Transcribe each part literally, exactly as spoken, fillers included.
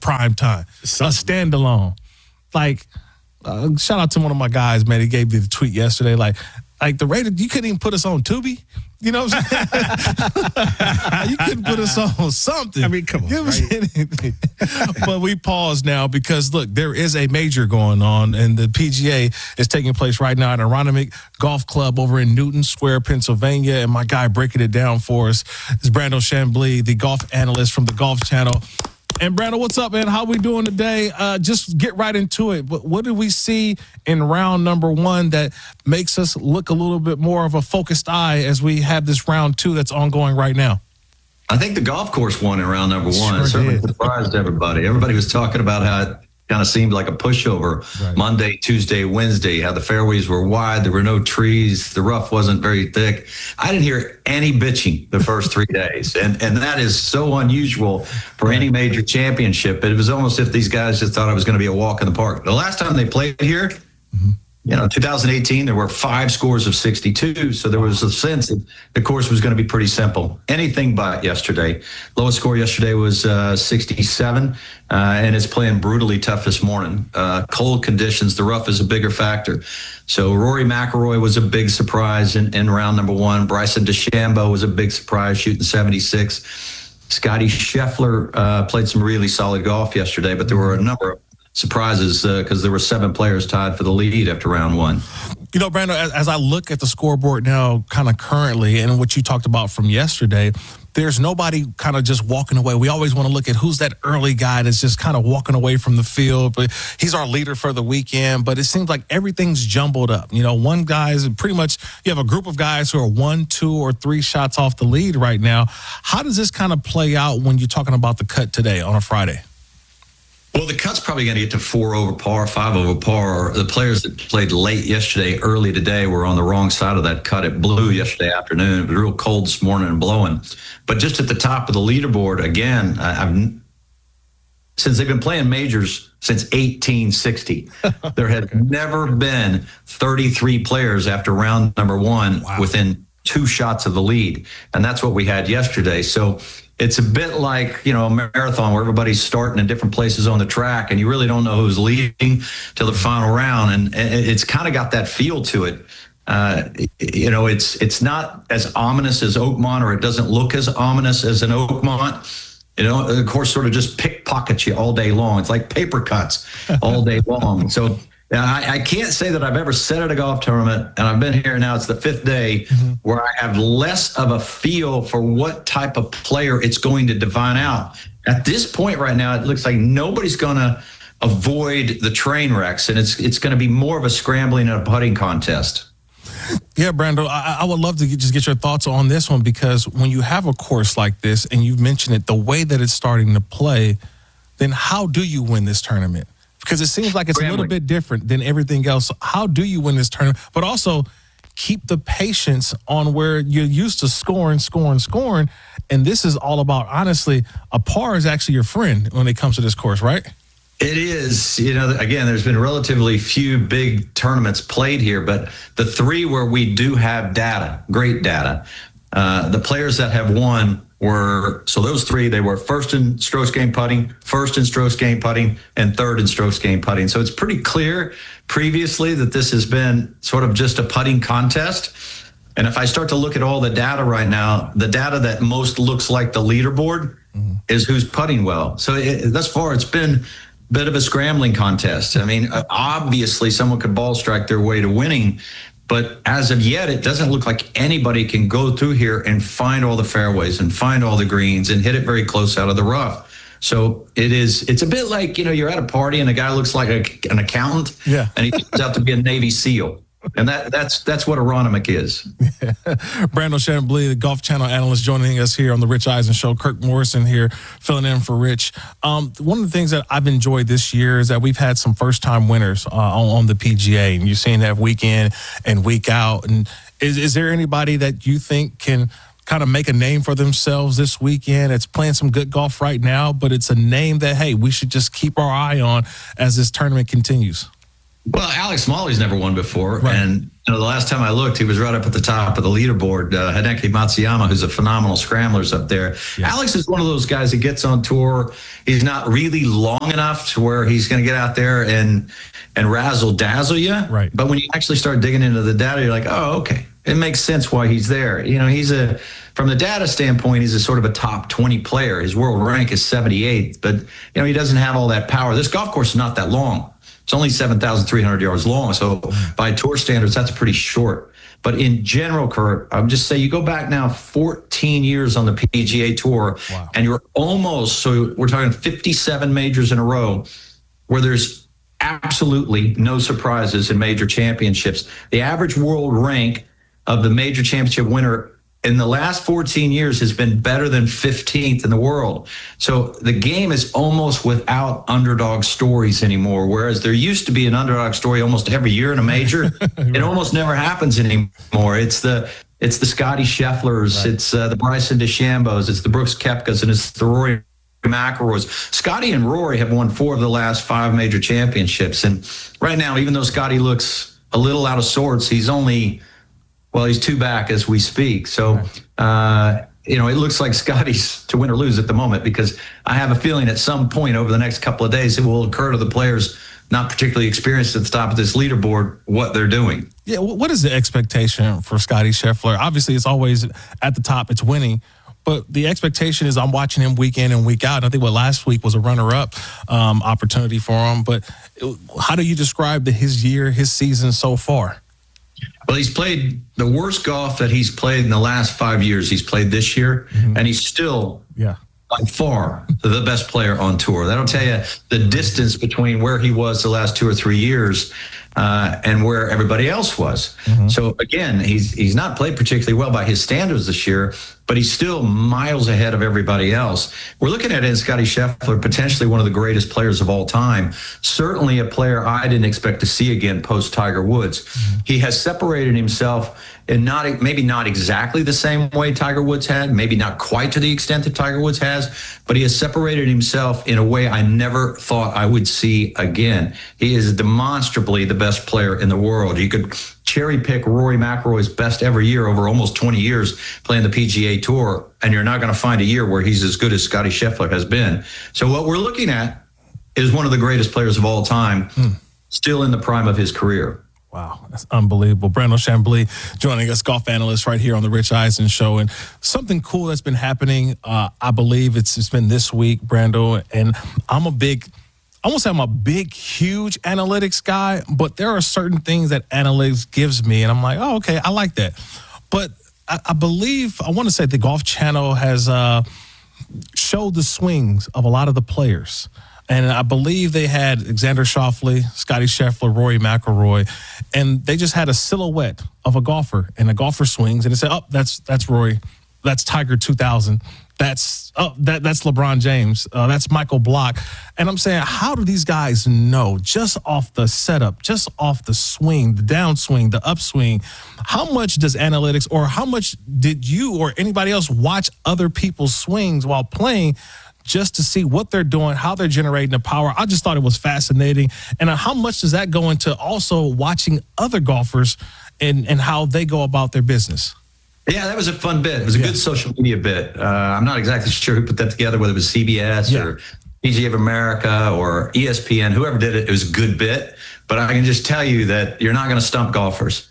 prime time, a standalone. Like, uh, shout out to one of my guys, man. He gave me the tweet yesterday. Like, like the Raiders, you couldn't even put us on Tubi. You know what I'm saying? You couldn't put us on something. I mean, come on. Give us anything. But we pause now because, look, there is a major going on, and the P G A is taking place right now at Aronimink Golf Club over in Newton Square, Pennsylvania. And my guy breaking it down for us is Brandel Chamblee, the golf analyst from the Golf Channel. And Brandel, what's up, man? How we doing today? Uh, just get right into it. But what did we see in round number one that makes us look a little bit more of a focused eye as we have this round two that's ongoing right now? I think the golf course won in round number one. Sure it certainly did. surprised everybody. Everybody was talking about how it kind of seemed like a pushover Right. Monday, Tuesday, Wednesday, how the fairways were wide, there were no trees, the rough wasn't very thick. I didn't hear any bitching the first three days. And and that is so unusual for any major championship. It was almost if these guys just thought it was going to be a walk in the park. The last time they played here, Mm-hmm. you know, two thousand eighteen, there were five scores of sixty-two. So there was a sense that the course was going to be pretty simple. Anything but yesterday. Lowest score yesterday was uh, sixty-seven, uh, and it's playing brutally tough this morning. Uh, cold conditions, the rough is a bigger factor. So Rory McIlroy was a big surprise in, in round number one. Bryson DeChambeau was a big surprise, shooting seventy-six. Scotty Scheffler uh, played some really solid golf yesterday, but there were a number of surprises because uh, there were seven players tied for the lead after round one. You know, Brandon, as, as I look at the scoreboard now, kind of currently, and what you talked about from yesterday, there's nobody kind of just walking away. We always want to look at who's that early guy that's just kind of walking away from the field, but he's our leader for the weekend. But it seems like everything's jumbled up. You know, one guy is pretty much, you have a group of guys who are one, two, or three shots off the lead right now. How does this kind of play out when you're talking about the cut today on a Friday? Well, the cut's probably going to get to four over par, five over par. The players that played late yesterday, early today, were on the wrong side of that cut. It blew yesterday afternoon. It was real cold this morning and blowing. But just at the top of the leaderboard, again, I've since they've been playing majors since eighteen sixty, there has never been thirty-three players after round number one wow. within two shots of the lead. And that's what we had yesterday. So it's a bit like, you know, a marathon where everybody's starting in different places on the track and you really don't know who's leading till the final round. And it's kind of got that feel to it. Uh, you know, it's it's not as ominous as Oakmont, or it doesn't look as ominous as an Oakmont. You know, of course, sort of just pickpockets you all day long. It's like paper cuts all day long. So I, I can't say that I've ever sat at a golf tournament, and I've been here now, it's the fifth day, mm-hmm. where I have less of a feel for what type of player it's going to divine out. At this point right now, it looks like nobody's going to avoid the train wrecks, and it's it's going to be more of a scrambling and a putting contest. Yeah, Brandel, I, I would love to get, just get your thoughts on this one, because when you have a course like this, and you've mentioned it, the way that it's starting to play, then how do you win this tournament? Because it seems like it's Scrambling. a little bit different than everything else. So how do you win this tournament? But also keep the patience on where you're used to scoring, scoring, scoring. And this is all about, honestly, a par is actually your friend when it comes to this course, right? It is. You know, again, there's been relatively few big tournaments played here, but the three where we do have data, great data, uh, the players that have won were, so those three, they were first in strokes gained putting, first in strokes gained putting, and third in strokes gained putting. So it's pretty clear previously that this has been sort of just a putting contest. And if I start to look at all the data right now, the data that most looks like the leaderboard mm-hmm. is who's putting well. So it, thus far, it's been a bit of a scrambling contest. I mean, obviously someone could ball strike their way to winning, but as of yet, it doesn't look like anybody can go through here and find all the fairways and find all the greens and hit it very close out of the rough. So it is, it's a bit like, you know, you're at a party and a guy looks like a, an accountant, yeah, and he turns out to be a Navy SEAL. And that that's that's what Aronimink is. Yeah. Brandel Chamblee, the Golf Channel analyst, joining us here on the Rich Eisen Show. Kirk Morrison here, filling in for Rich. Um, one of the things that I've enjoyed this year is that we've had some first-time winners uh, on, on the P G A, and you're seeing that week in and week out. And is is there anybody that you think can kind of make a name for themselves this weekend? It's playing some good golf right now, but it's a name that, hey, we should just keep our eye on as this tournament continues. Well, Alex Smalley's never won before, right. and You know, the last time I looked, he was right up at the top of the leaderboard. Uh, Hideki Matsuyama, who's a phenomenal scrambler, is up there. Yeah. Alex is one of those guys that gets on tour. He's not really long enough to where he's going to get out there and and razzle dazzle you. Right. But when you actually start digging into the data, you're like, oh, okay, it makes sense why he's there. You know, he's a from the data standpoint, he's a sort of a top twenty player. His world rank is seventy-eighth, but you know he doesn't have all that power. This golf course is not that long. It's only seven thousand three hundred yards long. So by tour standards, that's pretty short. But in general, Kurt, I would just say you go back now fourteen years on the P G A Tour, wow. and you're almost, so we're talking fifty-seven majors in a row where there's absolutely no surprises in major championships. The average world rank of the major championship winner in the last fourteen years has been better than fifteenth in the world. So the game is almost without underdog stories anymore, whereas there used to be an underdog story almost every year in a major. It almost never happens anymore. It's the it's the Scotty Schefflers, right. it's uh, the Bryson DeChambos, it's the Brooks Koepkas, and it's the Rory McIlroys. Scotty and Rory have won four of the last five major championships. And right now, even though Scotty looks a little out of sorts, he's only... Well, he's two back as we speak. So, uh, you know, it looks like Scotty's to win or lose at the moment, because I have a feeling at some point over the next couple of days, it will occur to the players not particularly experienced at the top of this leaderboard what they're doing. Yeah, what is the expectation for Scotty Scheffler? Obviously, it's always at the top, it's winning. But the expectation is I'm watching him week in and week out. And I think what last week was a runner-up um, opportunity for him. But how do you describe the, his year, his season so far? Well, he's played the worst golf that he's played in the last five years. He's played this year, mm-hmm. and he's still yeah. by far the best player on tour. That'll tell you the distance between where he was the last two or three years uh, and where everybody else was. Mm-hmm. So, again, he's he's not played particularly well by his standards this year, but he's still miles ahead of everybody else. We're looking at it in Scotty Scheffler, potentially one of the greatest players of all time. Certainly a player I didn't expect to see again post Tiger Woods. Mm-hmm. He has separated himself in not maybe not exactly the same way Tiger Woods had, maybe not quite to the extent that Tiger Woods has, but he has separated himself in a way I never thought I would see again. He is demonstrably the best player in the world. You could cherry pick Rory McIlroy's best ever year over almost twenty years playing the P G A Tour, and you're not going to find a year where he's as good as Scotty Scheffler has been. So what we're looking at is one of the greatest players of all time, hmm. still in the prime of his career. Wow, that's unbelievable. Brandel Chamblee joining us, golf analyst right here on the Rich Eisen Show. And something cool that's been happening, uh, I believe it's, it's been this week, Brandel, and I'm a big, I won't say I'm a big, huge analytics guy, but there are certain things that analytics gives me, and I'm like, oh, okay, I like that. But I, I believe, I want to say the Golf Channel has uh, showed the swings of a lot of the players. And I believe they had Xander Schauffele, Scotty Scheffler, Rory McIlroy, and they just had a silhouette of a golfer, and a golfer swings, and they said, "Oh, that's that's Rory, that's Tiger two thousand, that's oh that that's LeBron James, uh, that's Michael Block." And I'm saying, how do these guys know just off the setup, just off the swing, the downswing, the upswing? How much does analytics, or how much did you or anybody else watch other people's swings while playing, just to see what they're doing, how they're generating the power? I just thought it was fascinating. And how much does that go into also watching other golfers and, and how they go about their business? Yeah, that was a fun bit. It was a yeah. good social media bit. Uh, I'm not exactly sure who put that together, whether it was C B S yeah. or P G A of America or E S P N, whoever did it. It was a good bit. But I can just tell you that you're not going to stump golfers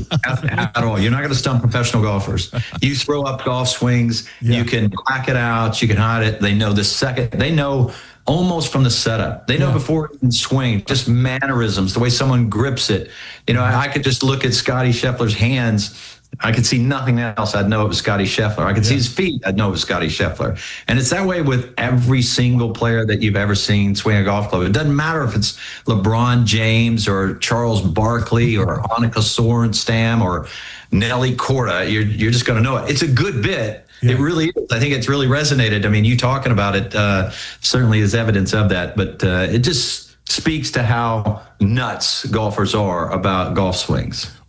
at, at all. You're not going to stump professional golfers. You throw up golf swings, yeah. you can black it out, you can hide it. They know the second, they know almost from the setup. They know yeah. before it can swing, just mannerisms, the way someone grips it. You know, I, I could just look at Scotty Scheffler's hands. I could see nothing else. I'd know it was Scotty Scheffler. I could yeah. see his feet. I'd know it was Scotty Scheffler. And it's that way with every single player that you've ever seen swing a golf club. It doesn't matter if it's LeBron James or Charles Barkley or Annika Sorenstam or Nelly Korda. You're, you're just going to know it. It's a good bit. Yeah. It really is. I think it's really resonated. I mean, you talking about it uh, certainly is evidence of that. But uh, it just speaks to how nuts golfers are about golf swings.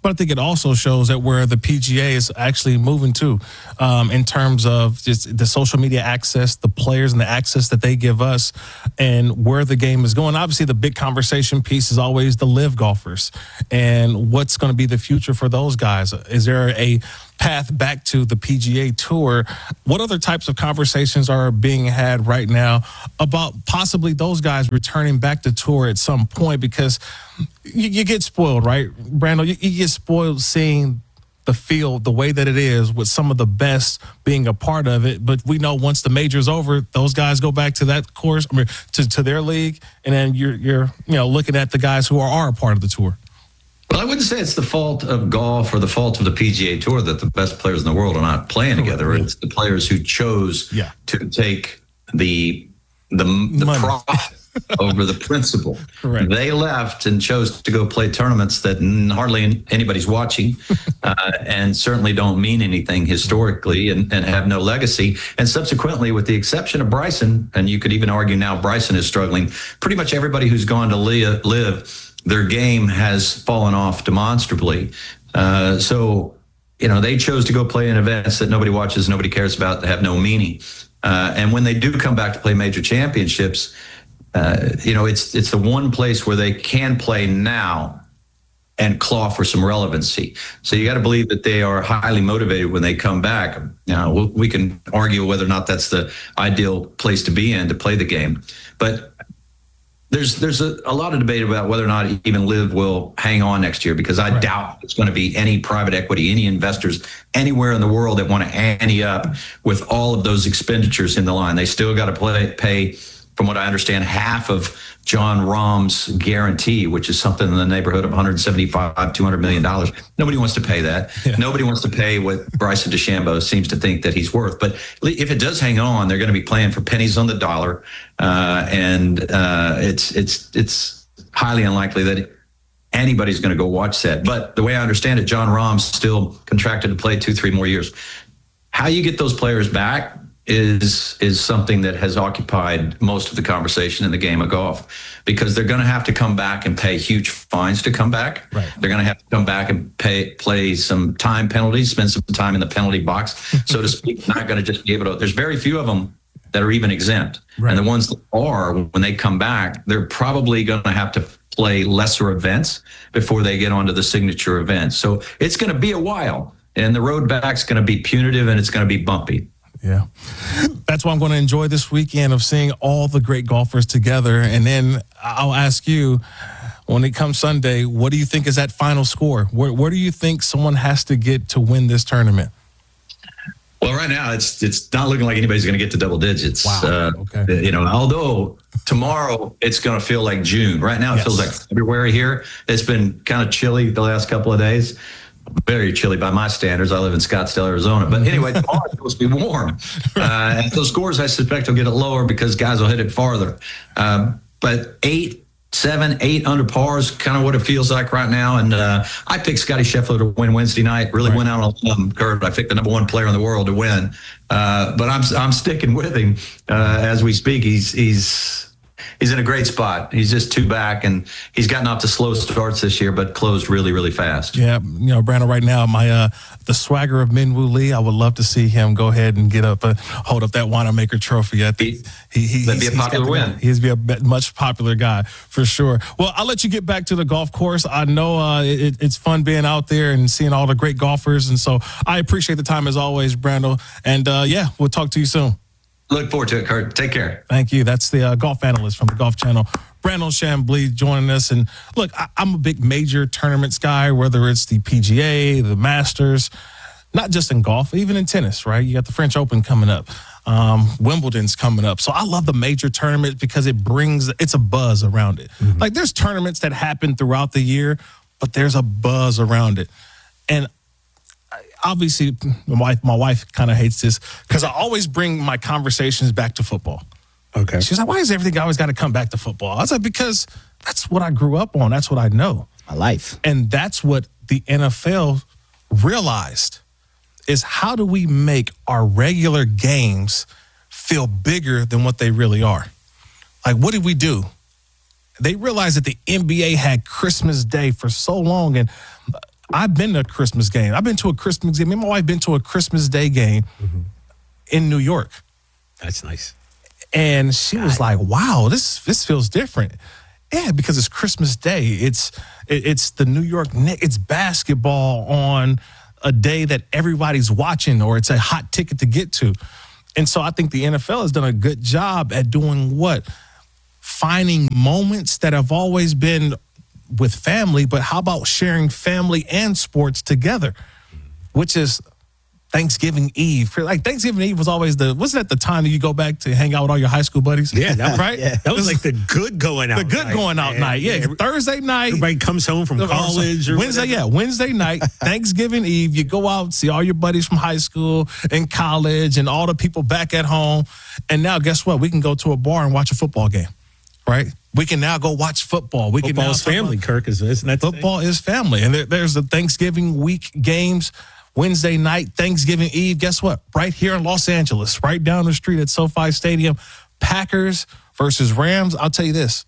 but I think it also shows that where the P G A is actually moving to um, in terms of just the social media access, the players and the access that they give us, and where the game is going. Obviously, the big conversation piece is always the live golfers and what's going to be the future for those guys. Is there a path back to the P G A Tour? What other types of conversations are being had right now about possibly those guys returning back to tour at some point? Because you, you get spoiled, right, Brando? You, you get spoiled seeing the field the way that it is, with some of the best being a part of it. But we know once the major's over, those guys go back to that course, I mean, to, to their league, and then you're you're you know looking at the guys who are, are a part of the tour. Well, I wouldn't say it's the fault of golf or the fault of the P G A Tour that the best players in the world are not playing together. It's the players who chose yeah. to take the the, the profit over the principle. Correct. They left and chose to go play tournaments that hardly anybody's watching uh, and certainly don't mean anything historically and, and have no legacy. And subsequently, with the exception of Bryson, and you could even argue now Bryson is struggling, pretty much everybody who's gone to live, live their game has fallen off demonstrably. Uh, so, you know, they chose to go play in events that nobody watches, nobody cares about, that have no meaning. Uh, and when they do come back to play major championships, uh, you know, it's it's the one place where they can play now and claw for some relevancy. So you got to believe that they are highly motivated when they come back. Now, we can argue whether or not that's the ideal place to be in to play the game. But There's there's a, a lot of debate about whether or not even Live will hang on next year, because I right. doubt it's going to be any private equity, any investors anywhere in the world that want to ante up with all of those expenditures in the line. They still got to play, pay, from what I understand, half of John Rahm's guarantee, which is something in the neighborhood of one seventy-five, two hundred million dollars. Nobody wants to pay that. Yeah. Nobody wants to pay what Bryson DeChambeau seems to think that he's worth. But if it does hang on, they're going to be playing for pennies on the dollar, uh, and uh, it's it's it's highly unlikely that anybody's going to go watch that. But the way I understand it, John Rahm's still contracted to play two, three more years. How you get those players back is is something that has occupied most of the conversation in the game of golf, because they're going to have to come back and pay huge fines to come back. Right. They're going to have to come back and pay play some time penalties, spend some time in the penalty box, so to speak. Not going to just be able to. There's very few of them that are even exempt, right. And the ones that are, when they come back, they're probably going to have to play lesser events before they get onto the signature events. So it's going to be a while, and the road back's going to be punitive, and it's going to be bumpy. Yeah. That's why I'm going to enjoy this weekend of seeing all the great golfers together. And then I'll ask you, when it comes Sunday, what do you think is that final score? Where, where do you think someone has to get to win this tournament? Well, right now, it's it's not looking like anybody's going to get to double digits. Wow. Uh, okay. You know, although tomorrow it's going to feel like June. Right now, it yes. feels like February here. It's been kind of chilly the last couple of days. Very chilly by my standards. I live in Scottsdale, Arizona. But anyway, tomorrow it's supposed to be warm. Uh, and so scores, I suspect, will get it lower because guys will hit it farther. Um, but eight, seven, eight under par is kind of what it feels like right now. And uh, I picked Scotty Scheffler to win Wednesday night. Really right. went out on a limb, Kurt. I picked the number one player in the world to win. Uh, but I'm I'm sticking with him uh, as we speak. He's he's. He's in a great spot. He's just two back, and he's gotten off to slow starts this year, but closed really, really fast. Yeah, you know, Brando, right now, my uh, the swagger of Minwoo Lee, I would love to see him go ahead and get up, uh, hold up that Wanamaker trophy. I think he, he, that'd be a popular win. He's be a much popular guy for sure. Well, I'll let you get back to the golf course. I know uh, it, it's fun being out there and seeing all the great golfers, and so I appreciate the time as always, Brando. And uh, yeah, we'll talk to you soon. Look forward to it, Kurt. Take care. Thank you. That's the uh, golf analyst from the Golf Channel, Brandon Chamblee, joining us. And look, I, I'm a big major tournaments guy, whether it's the P G A, the Masters, not just in golf, even in tennis, right? You got the French Open coming up. Um, Wimbledon's coming up. So I love the major tournaments because it brings, it's a buzz around it. Mm-hmm. Like there's tournaments that happen throughout the year, but there's a buzz around it. And obviously, my wife, my wife kind of hates this because I always bring my conversations back to football. Okay. She's like, why is everything always got to come back to football? I was like, because that's what I grew up on. That's what I know. My life. And that's what the N F L realized is how do we make our regular games feel bigger than what they really are? Like, what did we do? They realized that the N B A had Christmas Day for so long, and I've been to a Christmas game. I've been to a Christmas game. Me and my wife been to a Christmas Day game mm-hmm. in New York. That's nice. And she God. was like, wow, this this feels different. Yeah, because it's Christmas Day. It's it, it's the New York Knicks. It's basketball on a day that everybody's watching, or it's a hot ticket to get to. And so I think the N F L has done a good job at doing what? Finding moments that have always been with family, but how about sharing family and sports together, which is Thanksgiving Eve. Like Thanksgiving Eve was always the, wasn't that the time that you go back to hang out with all your high school buddies? Yeah, that was, right? Yeah. That was like the good going out The good night. going out yeah. night. Yeah. yeah. Thursday night. Everybody comes home from college or Wednesday, whatever. yeah. Wednesday night, Thanksgiving Eve, you go out, see all your buddies from high school and college and all the people back at home. And now guess what? We can go to a bar and watch a football game, right? We can now go watch football. We Football can now is family, about, Kirk. Is, isn't that Football is family. And there, there's the Thanksgiving week games. Wednesday night, Thanksgiving Eve, guess what? Right here in Los Angeles, right down the street at SoFi Stadium, Packers versus Rams. I'll tell you this.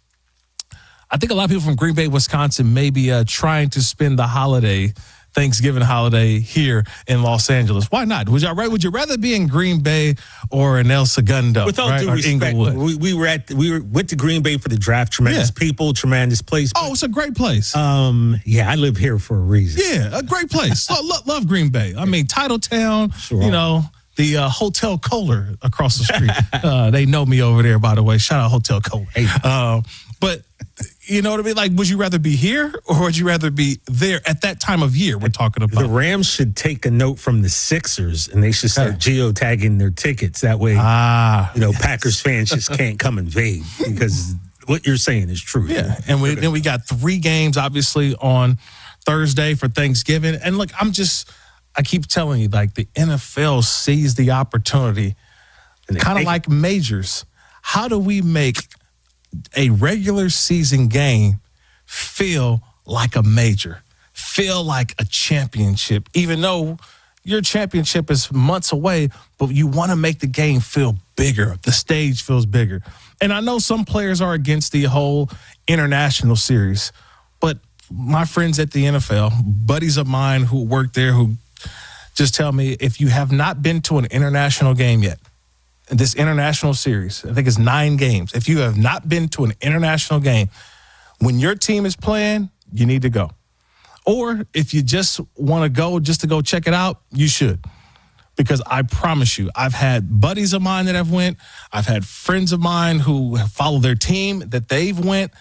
I think a lot of people from Green Bay, Wisconsin may be uh, trying to spend the holiday, Thanksgiving holiday here in Los Angeles. Why not? Would you, would you rather be in Green Bay or in El Segundo? With all right? due or respect, Inglewood? we, we were at we were, went to Green Bay for the draft. Tremendous Yeah. people, tremendous place. Oh, it's a great place. Um, yeah, I live here for a reason. Yeah, a great place. lo- lo- love Green Bay. I mean, Titletown, Sure. you know, the uh, Hotel Kohler across the street. uh, they know me over there, by the way. Shout out Hotel Kohler. Hey. Uh, but, you know what I mean? Like, would you rather be here or would you rather be there at that time of year we're talking about? The Rams should take a note from the Sixers and they should start geotagging their tickets. That way, Ah, you know, Packers fans just can't come invade because what you're saying is true. yeah. And we, then we got three games, obviously, on Thursday for Thanksgiving. And look, I'm just, I keep telling you, like, the N F L sees the opportunity, kind of like majors. How do we make a regular season game feel like a major, feel like a championship, even though your championship is months away, but you want to make the game feel bigger. The stage feels bigger. And I know some players are against the whole international series, but my friends at the N F L, buddies of mine who work there, who just tell me, if you have not been to an international game yet, this international series, I think it's nine games. If you have not been to an international game, when your team is playing, you need to go. Or if you just want to go just to go check it out, you should. Because I promise you, I've had buddies of mine that have went. I've had friends of mine who have followed their team that they've went.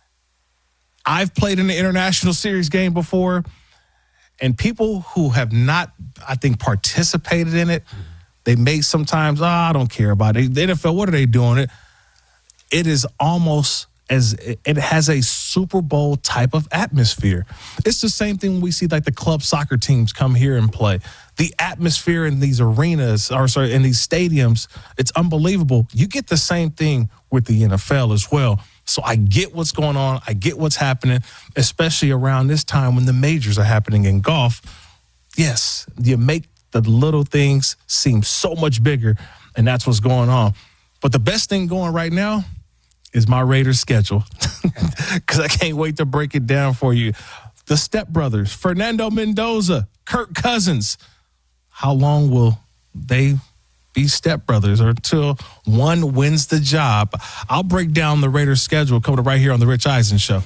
I've played in the international series game before. And people who have not, I think, participated in it, they may sometimes, oh, I don't care about it. The N F L, what are they doing? It, it is almost as, it has a Super Bowl type of atmosphere. It's the same thing when we see like the club soccer teams come here and play. The atmosphere in these arenas, or sorry, in these stadiums, it's unbelievable. You get the same thing with the N F L as well. So I get what's going on. I get what's happening, especially around this time when the majors are happening in golf. Yes, you make the little things seem so much bigger, and that's what's going on. But the best thing going right now is my Raiders schedule, because I can't wait to break it down for you. The Step Brothers, Fernando Mendoza, Kirk Cousins. How long will they be Step Brothers, or until one wins the job? I'll break down the Raiders schedule coming up right here on the Rich Eisen Show.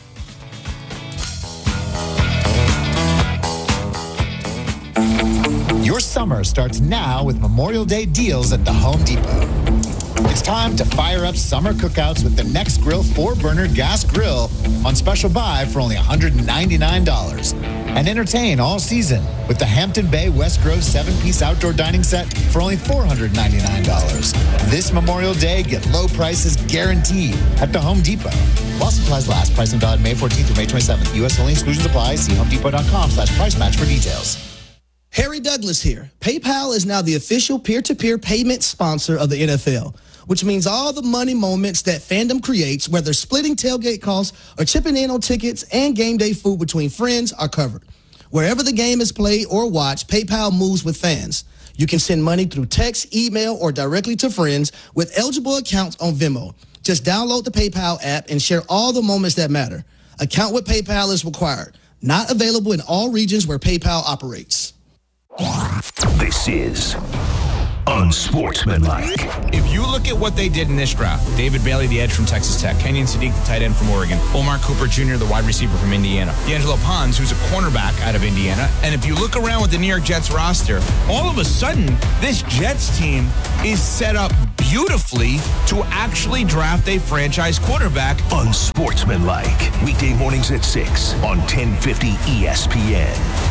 Your summer starts now with Memorial Day deals at the Home Depot. It's time to fire up summer cookouts with the Next Grill four burner gas grill on special buy for only one hundred ninety-nine dollars. And entertain all season with the Hampton Bay West Grove seven-piece outdoor dining set for only four hundred ninety-nine dollars. This Memorial Day, get low prices guaranteed at the Home Depot. While supplies last, pricing valid May fourteenth through May twenty-seventh. U S only, exclusions apply. See homedepot.com slash price match for details. Harry Douglas here. PayPal is now the official peer-to-peer payment sponsor of the N F L, which means all the money moments that fandom creates, whether splitting tailgate costs or chipping in on tickets and game day food between friends, are covered. Wherever the game is played or watched, PayPal moves with fans. You can send money through text, email, or directly to friends with eligible accounts on Venmo. Just download the PayPal app and share all the moments that matter. Account with PayPal is required. Not available in all regions where PayPal operates. This is unsportsmanlike. If you look at what they did in this draft, David Bailey, the edge from Texas Tech, Kenyon Sadiq, the tight end from Oregon, Omar Cooper Junior, the wide receiver from Indiana, D'Angelo Pons, who's a cornerback out of Indiana. And if you look around with the New York Jets roster, all of a sudden, this Jets team is set up beautifully to actually draft a franchise quarterback. Unsportsmanlike. Weekday mornings at six on ten fifty E S P N.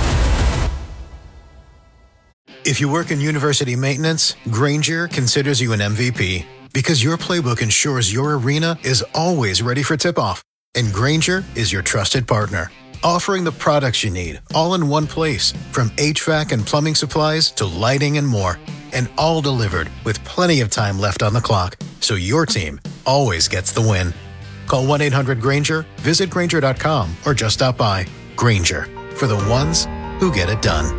If you work in university maintenance, Grainger considers you an M V P because your playbook ensures your arena is always ready for tip-off. And Grainger is your trusted partner, offering the products you need all in one place, from H V A C and plumbing supplies to lighting and more, and all delivered with plenty of time left on the clock, so your team always gets the win. Call one eight hundred Grainger, visit Grainger dot com, or just stop by. Grainger, for the ones who get it done.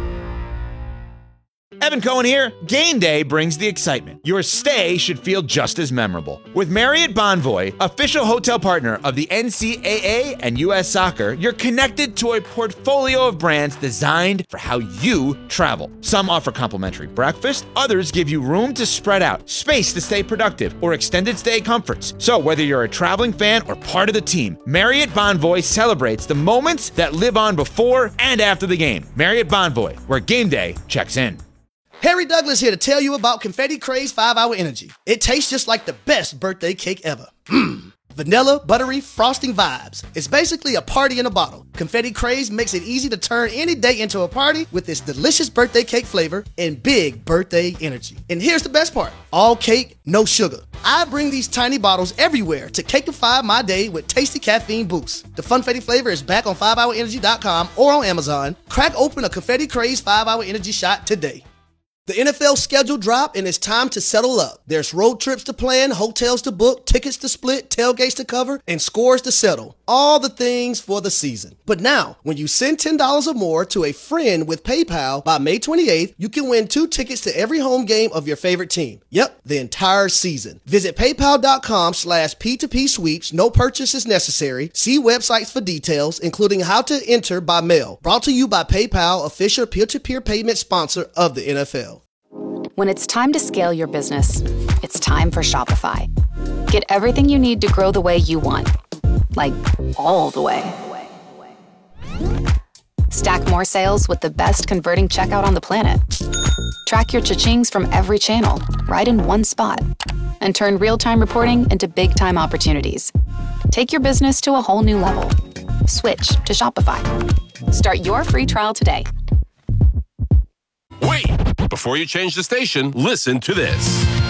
Evan Cohen here. Game day brings the excitement. Your stay should feel just as memorable. With Marriott Bonvoy, official hotel partner of the N C double A and U S Soccer, you're connected to a portfolio of brands designed for how you travel. Some offer complimentary breakfast, others give you room to spread out, space to stay productive, or extended stay comforts. So whether you're a traveling fan or part of the team, Marriott Bonvoy celebrates the moments that live on before and after the game. Marriott Bonvoy, where game day checks in. Harry Douglas here to tell you about Confetti Craze five hour Energy. It tastes just like the best birthday cake ever. Mmm. Vanilla, buttery, frosting vibes. It's basically a party in a bottle. Confetti Craze makes it easy to turn any day into a party with its delicious birthday cake flavor and big birthday energy. And here's the best part. All cake, no sugar. I bring these tiny bottles everywhere to cakeify my day with tasty caffeine boost. The Funfetti flavor is back on five hour energy dot com or on Amazon. Crack open a Confetti Craze five hour Energy shot today. The N F L schedule dropped and it's time to settle up. There's road trips to plan, hotels to book, tickets to split, tailgates to cover, and scores to settle. All the things for the season. But now, when you send ten dollars or more to a friend with PayPal by May twenty-eighth, you can win two tickets to every home game of your favorite team. Yep, the entire season. Visit paypal.com slash P2P sweeps. No purchase is necessary. See websites for details, including how to enter by mail. Brought to you by PayPal, official peer-to-peer payment sponsor of the N F L. When it's time to scale your business, it's time for Shopify. Get everything you need to grow the way you want. Like, all the way. Stack more sales with the best converting checkout on the planet. Track your cha-chings from every channel, right in one spot. And turn real-time reporting into big-time opportunities. Take your business to a whole new level. Switch to Shopify. Start your free trial today. Wait! Before you change the station, listen to this.